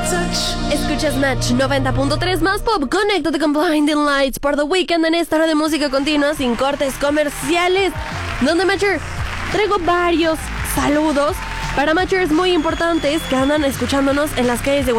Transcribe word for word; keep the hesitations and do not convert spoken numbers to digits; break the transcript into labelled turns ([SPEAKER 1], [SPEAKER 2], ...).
[SPEAKER 1] Escuchas Match noventa punto tres más pop. Conéctate con Blinding Lights por The Weeknd en esta hora de música continua sin cortes comerciales, donde Matcher traigo varios saludos para Matchers muy importantes que andan escuchándonos en las calles de